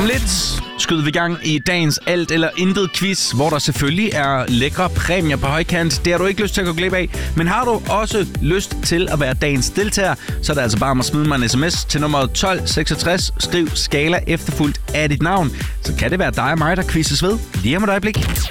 Om lidt skyder vi i gang i dagens alt eller intet quiz, hvor der selvfølgelig er lækre præmier på højkant. Det har du ikke lyst til at gå glip af. Men har du også lyst til at være dagens deltager, så er det altså bare om at smide mig en sms til nummer 1266. Skriv Skala efterfulgt af dit navn. Så kan det være dig og mig, der quizzes ved lige om et øjeblik.